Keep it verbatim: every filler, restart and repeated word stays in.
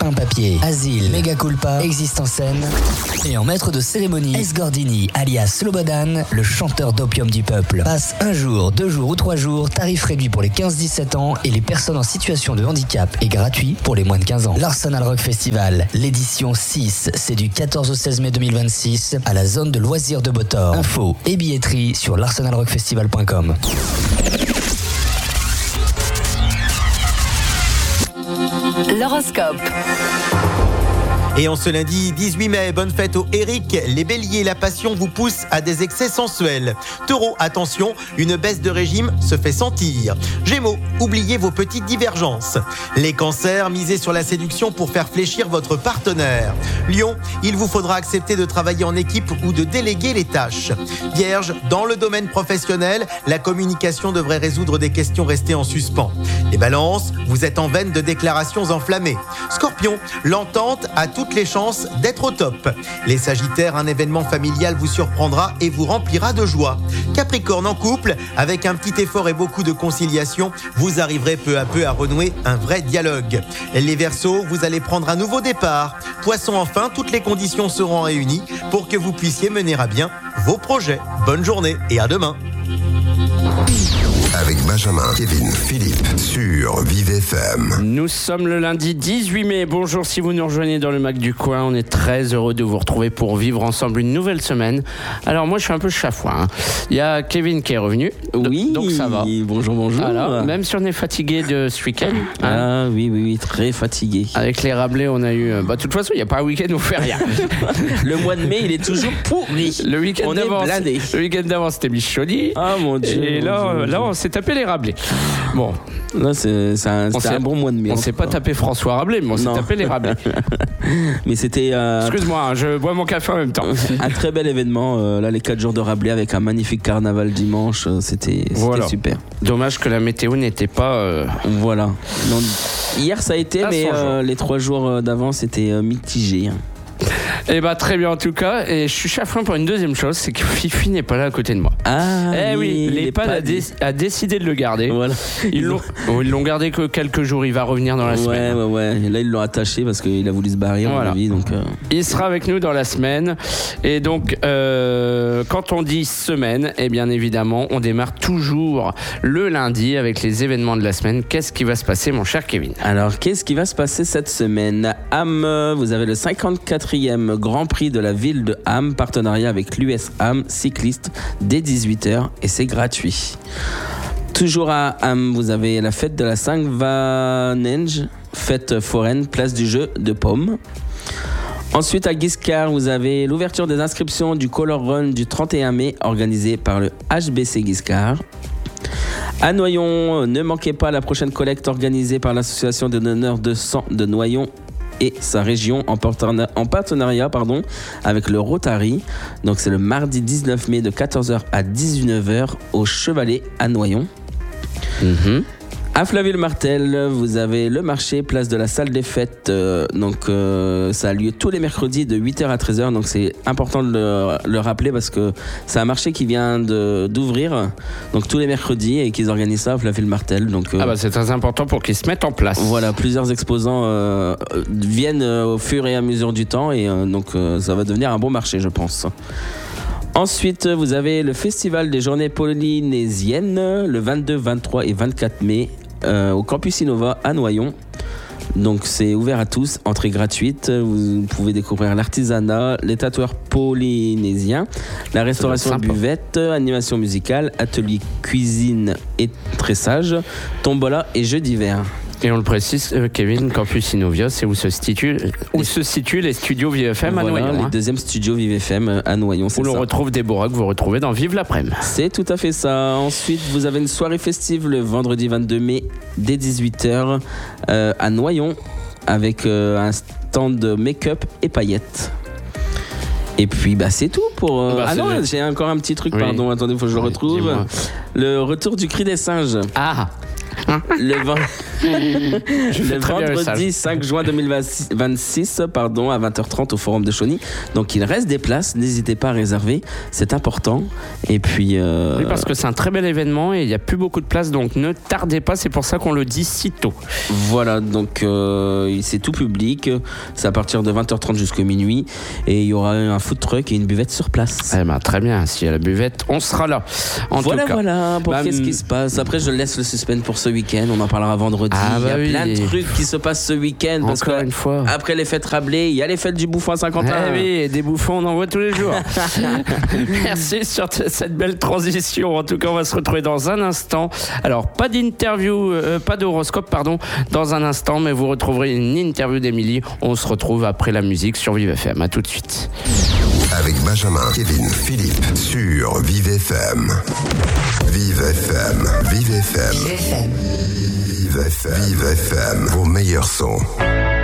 un papier. Asile, Mega Culpa, Existence N. Et en maître de cérémonie, S. Gordini, alias Slobodan, le chanteur d'opium du peuple. Passe un jour, deux jours ou trois jours, tarif réduit pour les quinze dix-sept ans et les personnes en situation de handicap et gratuit pour les moins de quinze ans. L'Arsenal Rock Festival, l'édition six, c'est du quatorze au seize mai deux mille vingt-six à la zone de loisirs de Botor. Infos et billetterie sur l'arsenal rock festival point com. L'horoscope. Et en ce lundi dix-huit mai, bonne fête aux Eric. Les béliers, la passion vous pousse à des excès sensuels. Taureau, attention, une baisse de régime se fait sentir. Gémeaux, oubliez vos petites divergences. Les cancers, misez sur la séduction pour faire fléchir votre partenaire. Lion, il vous faudra accepter de travailler en équipe ou de déléguer les tâches. Vierge, dans le domaine professionnel, la communication devrait résoudre des questions restées en suspens. Les balances, vous êtes en veine de déclarations enflammées. Scorpion, l'entente a tout les chances d'être au top. Les Sagittaires, un événement familial vous surprendra et vous remplira de joie. Capricorne, en couple, avec un petit effort et beaucoup de conciliation, vous arriverez peu à peu à renouer un vrai dialogue. Les Verseaux, vous allez prendre un nouveau départ. Poissons, enfin, toutes les conditions seront réunies pour que vous puissiez mener à bien vos projets. Bonne journée et à demain. Avec Benjamin, Kevin, Philippe sur Vive F M. Nous sommes le lundi dix-huit mai. Bonjour si vous nous rejoignez dans le Mac du coin. On est très heureux de vous retrouver pour vivre ensemble une nouvelle semaine. Alors moi je suis un peu chafouin. Hein. Il y a Kevin qui est revenu. Oui, donc ça va. Bonjour, bonjour. Alors, même si on est fatigué de ce week-end. Hein, ah oui, oui, oui, très fatigué. Avec les Rabelais, on a eu... Bah, de toute façon, il n'y a pas un week-end où on fait rien. Le mois de mai, il est toujours pourri. Le week-end on d'avant, est blindé. Le week-end d'avant, c'était Micholi. Ah mon Dieu. Et mon là, Dieu, là, on s'est tapé les Rabelais. Bon. Là, c'est, c'est un, c'était un bon mois de mai. On s'est pas tapé François Rabelais, mais on s'est tapé les Rabelais. Mais c'était... Euh, Excuse-moi, hein, je bois mon café en même temps. Un très bel événement. Euh, là, les quatre jours de Rabelais avec un magnifique carnaval dimanche. C'était, c'était voilà. Super. Dommage que la météo n'était pas... Euh... Voilà. Donc, hier, ça a été, ah, mais euh, les trois jours d'avant, c'était euh, mitigé. Hein. Eh bah très bien en tout cas, et je suis chafouin pour une deuxième chose, c'est que Fifi n'est pas là à côté de moi. Ah eh oui, l'EHPAD a, dé- a décidé de le garder. Voilà. Ils l'ont, oh, ils l'ont gardé que quelques jours, il va revenir dans la ouais, semaine. Ouais ouais ouais, et là ils l'ont attaché parce qu'il a voulu se barrer, voilà. à mon avis, donc euh... Il sera avec nous dans la semaine, et donc euh, quand on dit semaine, eh bien évidemment on démarre toujours le lundi avec les événements de la semaine. Qu'est-ce qui va se passer mon cher Kevin ? Alors qu'est-ce qui va se passer cette semaine ? Ham, vous avez le cinquante-quatrième Grand Prix de la ville de Ham, partenariat avec l'U S Ham cycliste dès dix-huit heures et c'est gratuit. Toujours à Ham, vous avez la fête de la Saint-Vanenge, fête foraine, place du jeu de pommes. Ensuite à Guiscard, vous avez l'ouverture des inscriptions du Color Run du trente et un mai organisé par le H B C Guiscard. À Noyon, ne manquez pas la prochaine collecte organisée par l'association des donneurs de sang de Noyon et sa région en partenariat, en partenariat pardon, avec le Rotary. Donc c'est le mardi dix-neuf mai de quatorze heures à dix-neuf heures au Chevalet à Noyon. Mmh. À Flaville-Martel, vous avez le marché, place de la salle des fêtes. Euh, donc, euh, ça a lieu tous les mercredis de huit heures à treize heures. Donc, c'est important de le, le rappeler parce que c'est un marché qui vient de, d'ouvrir. Donc, tous les mercredis et qu'ils organisent ça à Flaville-Martel. Donc, euh, ah bah, c'est très important pour qu'ils se mettent en place. Voilà, plusieurs exposants euh, viennent euh, au fur et à mesure du temps. Et euh, donc, euh, ça va devenir un bon marché, je pense. Ensuite, vous avez le Festival des Journées Polynésiennes le vingt-deux, vingt-trois et vingt-quatre mai. Euh, au Campus Innova à Noyon. Donc c'est ouvert à tous, entrée gratuite. Vous pouvez découvrir l'artisanat, les tatoueurs polynésiens, la restauration buvette, animation musicale, atelier cuisine et tressage, tombola et jeux d'hiver. Et on le précise, euh, Kevin, Campus Innova, c'est où se situent, où se situent les studios Vive F M voilà, à Noyon. Les hein. deuxièmes studios Vive F M à Noyon, c'est où ça. Où l'on retrouve Déborah que vous retrouvez dans Vive l'après-midi. C'est tout à fait ça. Ensuite, vous avez une soirée festive le vendredi vingt-deux mai dès dix-huit heures euh, à Noyon avec euh, un stand de make-up et paillettes. Et puis bah c'est tout pour. Euh... Bah, ah non, j'ai encore un petit truc, oui. Pardon, attendez, faut que je le retrouve. Dis-moi. Le retour du cri des singes. Ah. Le, vend... Le vendredi cinq juin deux mille vingt-six, pardon, à vingt heures trente au Forum de Chauny. Donc il reste des places, n'hésitez pas à réserver, c'est important. Et puis. Euh... Oui, parce que c'est un très bel événement et il n'y a plus beaucoup de place, donc ne tardez pas, c'est pour ça qu'on le dit si tôt. Voilà, donc euh, c'est tout public, c'est à partir de vingt heures trente jusqu'à minuit et il y aura un food truck et une buvette sur place. Eh ben, très bien, s'il y a la buvette, on sera là. En voilà, tout cas. voilà, pour bah, qu'est-ce qui se passe. Après, je laisse le suspense pour ce week-end, on en parlera vendredi. Ah, bah il y a oui. plein de trucs qui se passent ce week-end. Encore parce que une fois. Après les fêtes Rabelais, il y a les fêtes du Bouffon à Saint-Quentin. Eh oui, et des bouffons, on en voit tous les jours. Merci sur t- cette belle transition. En tout cas, on va se retrouver dans un instant. Alors, pas d'interview, euh, pas d'horoscope, pardon, dans un instant, mais vous retrouverez une interview d'Émilie. On se retrouve après la musique sur Vive F M. À tout de suite. Avec Benjamin, Kevin, Philippe sur Vive F M. Vive F M. Vive F M. Vive F M. Vive F M. Vos meilleurs sons.